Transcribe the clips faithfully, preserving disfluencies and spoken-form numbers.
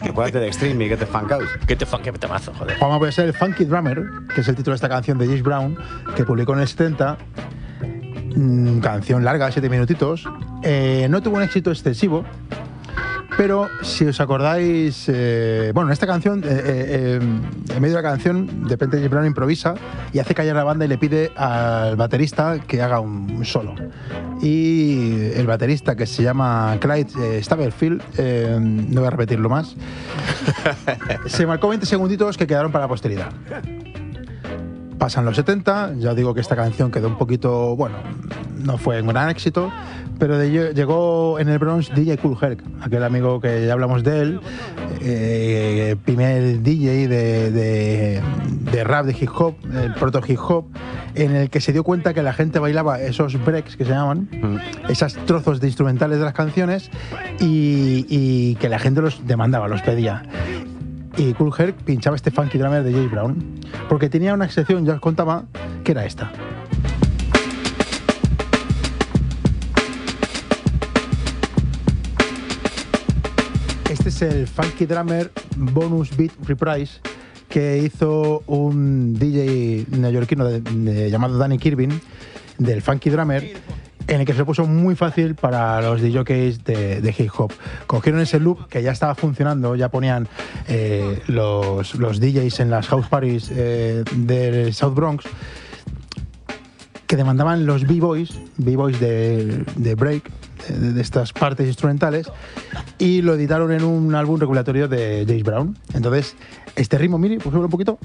Acuérdate de Extreme y Get the Funk Out. Get the Funk, qué temazo, joder. Vamos a poner el Funky Drummer, que es el título de esta canción de James Brown, que publicó en el setenta. Mm, canción larga, siete minutitos. Eh, no tuvo un éxito excesivo, pero si os acordáis, eh, bueno, en esta canción, eh, eh, en medio de la canción, de repente James Brown improvisa y hace callar a la banda y le pide al baterista que haga un solo. Y el baterista, que se llama Clyde eh, Staverfield, eh, no voy a repetirlo más, se marcó veinte segunditos que quedaron para la posteridad. Pasan los setenta, ya os digo que esta canción quedó un poquito, bueno, no fue un gran éxito, pero de, llegó en el Bronx D J Kool Herc, aquel amigo que ya hablamos de él, eh, el primer D J de, de, de rap, de hip hop, el proto hip hop, en el que se dio cuenta que la gente bailaba esos breaks que se llaman, mm. esos trozos de instrumentales de las canciones, y, y que la gente los demandaba, los pedía. Y Kool Herc pinchaba este Funky Drummer de James Brown, porque tenía una sección, ya os contaba, que era esta. Este es el Funky Drummer Bonus Beat Reprise que hizo un D J neoyorquino de, de, llamado Danny Kirvin, del Funky Drummer, en el que se lo puso muy fácil para los D Js de, de hip hop. Cogieron ese loop que ya estaba funcionando, ya ponían eh, los, los D Js en las house parties eh, del South Bronx, que demandaban los B-boys, B-boys de, de break, de, de estas partes instrumentales, y lo editaron en un álbum regulatorio de James Brown. Entonces, este ritmo, mire, pues un poquito.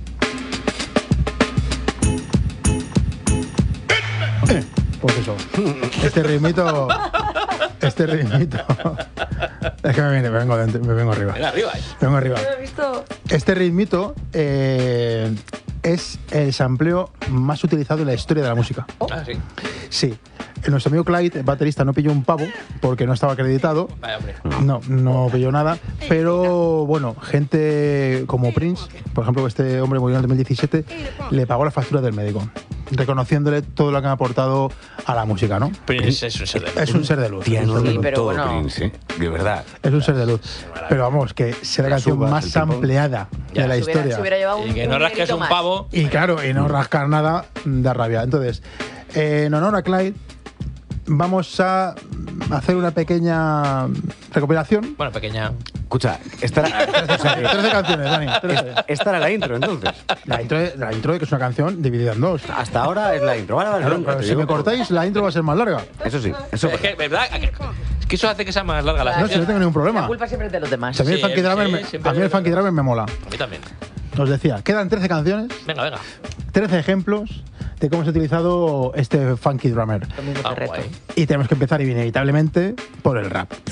Eh, pues eso, este ritmito, este ritmito, es que me, viene, me, vengo, me vengo arriba. Venga, arriba. Me vengo arriba. ¿Lo has visto? Este ritmito eh, es el sampleo más utilizado en la historia de la música. Ah, sí. Sí. Nuestro amigo Clyde, el baterista, no pilló un pavo porque no estaba acreditado. Vaya, hombre. No, no pilló nada. Pero bueno, gente como Prince, por ejemplo, este hombre murió en el dos mil diecisiete, le pagó la factura del médico, reconociéndole todo lo que han aportado a la música, ¿no? Prince es un ser de luz. Es un ser de luz. Tía, no, es un ser de Sí, luz. pero todo bueno. Prince, ¿eh? De verdad. Es un ser de luz. Pero vamos, que sea la La canción subas, más el tiempo. ampliada Ya, de la Si hubiera, historia. si hubiera llevado un, Y que no un rasques dinerito un más. pavo. Y claro, y no rascar nada, da rabia. Entonces, eh, en honor a Clyde, vamos a hacer una pequeña recopilación. Bueno, pequeña. Escucha, esta era, trece canciones, Dani. trece. esta era la intro, entonces. La intro, de, la intro de que es una canción dividida en dos. Hasta ahora es la intro. Vale, vale, Claro, venga, pero te si digo. me cortáis, la intro va a ser más larga. Eso sí, eso Es que, ¿verdad? Es que eso hace que sea más larga la No, si no canción. tengo ningún La problema. culpa siempre es de los demás. A mí el Sí, Funky sí, Drummer me- siempre a mí el es Funky verdad. Drummer me mola. A mí también. Os decía, quedan trece canciones, Venga, venga. trece ejemplos de cómo se ha utilizado este Funky Drummer. Lo mismo Ah, te reto. guay. Y tenemos que empezar inevitablemente por el rap.